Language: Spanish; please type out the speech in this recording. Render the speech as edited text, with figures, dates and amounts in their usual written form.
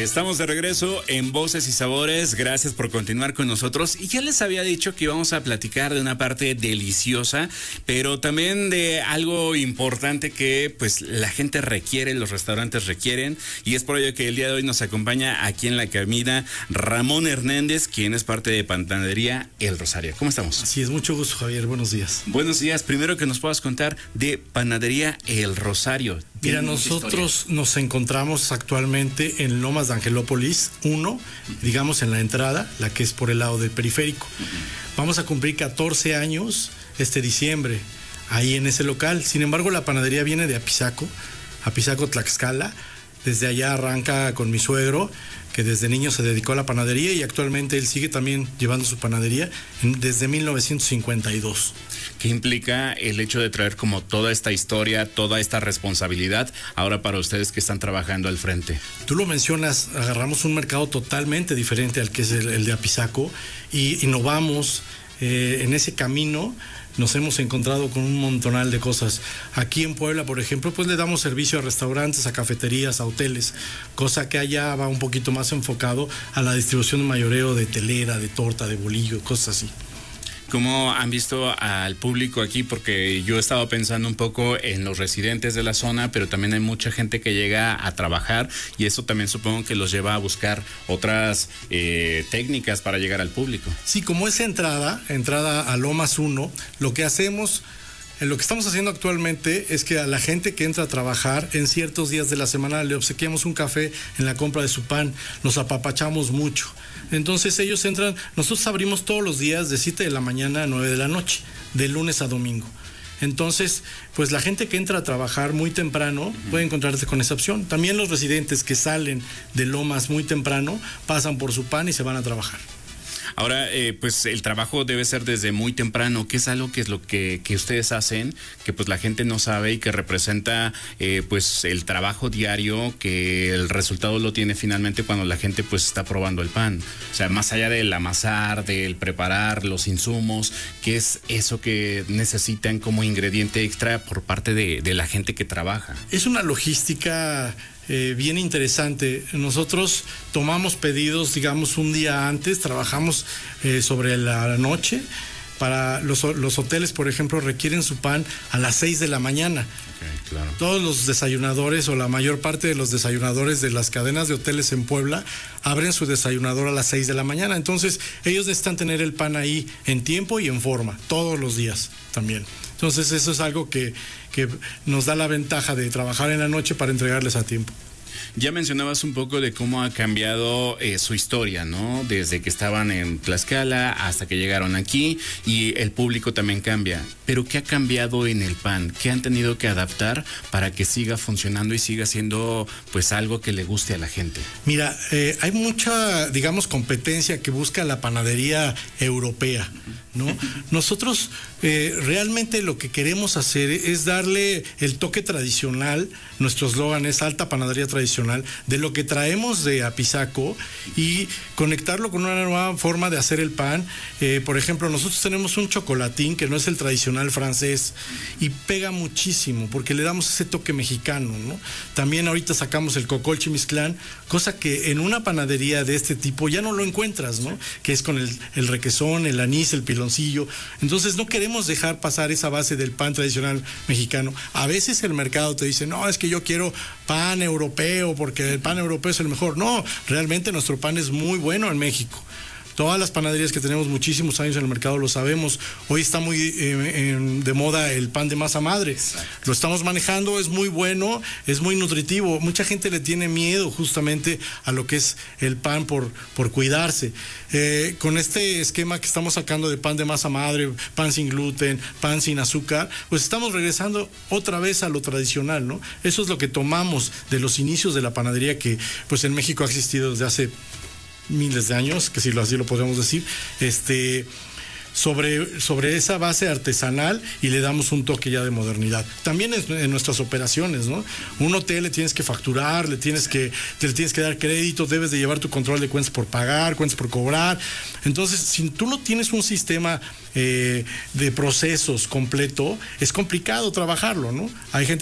Estamos de regreso en Voces y Sabores. Gracias por continuar con nosotros. Y ya les había dicho que íbamos a platicar de una parte deliciosa, pero también de algo importante que pues la gente requiere, los restaurantes requieren. Y es por ello que el día de hoy nos acompaña aquí en la cabina Ramón Hernández, quien es parte de Panadería El Rosario. ¿Cómo estamos? Así es, mucho gusto, Javier. Buenos días. Buenos días. Primero que nos puedas contar de Panadería El Rosario. Mira, nosotros nos encontramos actualmente en Lomas de Angelópolis 1, digamos en la entrada, la que es por el lado del periférico. Vamos a cumplir 14 años este diciembre ahí en ese local. Sin embargo, la panadería viene de Apizaco, Tlaxcala. Desde allá arranca con mi suegro, que desde niño se dedicó a la panadería y actualmente él sigue también llevando su panadería desde 1952. ¿Qué implica el hecho de traer como toda esta historia, toda esta responsabilidad ahora para ustedes que están trabajando al frente? Tú lo mencionas, agarramos un mercado totalmente diferente al que es el de Apizaco y innovamos en ese camino. Nos hemos encontrado con un montonal de cosas. Aquí en Puebla, por ejemplo, pues le damos servicio a restaurantes, a cafeterías, a hoteles, cosa que allá va un poquito más enfocado a la distribución de mayoreo de telera, de torta, de bolillo, cosas así. ¿Cómo han visto al público aquí? Porque yo he estado pensando un poco en los residentes de la zona, pero también hay mucha gente que llega a trabajar y eso también supongo que los lleva a buscar otras técnicas para llegar al público. Sí, como es entrada a Lomas 1, lo que hacemos... Lo que estamos haciendo actualmente es que a la gente que entra a trabajar en ciertos días de la semana le obsequiamos un café en la compra de su pan, los apapachamos mucho. Entonces ellos entran, nosotros abrimos todos los días de 7 de la mañana a 9 de la noche, de lunes a domingo. Entonces, pues la gente que entra a trabajar muy temprano puede encontrarse con esa opción. También los residentes que salen de Lomas muy temprano pasan por su pan y se van a trabajar. Ahora, pues el trabajo debe ser desde muy temprano, que es algo que es lo que ustedes hacen, que pues la gente no sabe y que representa pues el trabajo diario, que el resultado lo tiene finalmente cuando la gente pues está probando el pan. O sea, más allá del amasar, del preparar los insumos, ¿qué es eso que necesitan como ingrediente extra por parte de la gente que trabaja? Es una logística bien interesante. Nosotros tomamos pedidos, digamos, un día antes, trabajamos sobre la noche. Para los hoteles, por ejemplo, requieren su pan a las 6 de la mañana. Okay, claro. Todos los desayunadores o la mayor parte de los desayunadores de las cadenas de hoteles en Puebla abren su desayunador a las 6 de la mañana. Entonces, ellos necesitan tener el pan ahí en tiempo y en forma, todos los días también. Entonces, eso es algo que nos da la ventaja de trabajar en la noche para entregarles a tiempo. Ya mencionabas un poco de cómo ha cambiado su historia, ¿no? Desde que estaban en Tlaxcala hasta que llegaron aquí y el público también cambia. Pero ¿qué ha cambiado en el pan? ¿Qué han tenido que adaptar para que siga funcionando y siga siendo pues algo que le guste a la gente? Mira, hay mucha, digamos, competencia que busca la panadería europea, ¿no? Nosotros realmente lo que queremos hacer es darle el toque tradicional. Nuestro eslogan es alta panadería tradicional, de lo que traemos de Apizaco y conectarlo con una nueva forma de hacer el pan. Por ejemplo, nosotros tenemos un chocolatín que no es el tradicional francés y pega muchísimo porque le damos ese toque mexicano, ¿no? También ahorita sacamos el cocol chimizclán, cosa que en una panadería de este tipo ya no lo encuentras, ¿no? Que es con el requesón, el anís, el piloncillo. Entonces no queremos dejar pasar esa base del pan tradicional mexicano. A veces el mercado te dice, no, es que yo quiero pan europeo porque el pan europeo es el mejor. No, realmente nuestro pan es muy bueno en México. Todas las panaderías que tenemos muchísimos años en el mercado lo sabemos. Hoy está muy de moda el pan de masa madre. Exacto. Lo estamos manejando, es muy bueno, es muy nutritivo. Mucha gente le tiene miedo justamente a lo que es el pan por cuidarse. Con este esquema que estamos sacando de pan de masa madre, pan sin gluten, pan sin azúcar, pues estamos regresando otra vez a lo tradicional, ¿no? Eso es lo que tomamos de los inicios de la panadería que pues en México ha existido desde hace miles de años, que si así lo podemos decir, sobre esa base artesanal y le damos un toque ya de modernidad. También en nuestras operaciones, ¿no? Un hotel le tienes que facturar, te le tienes que dar crédito, debes de llevar tu control de cuentas por pagar, cuentas por cobrar. Entonces, si tú no tienes un sistema de procesos completo, es complicado trabajarlo, ¿no? Hay gente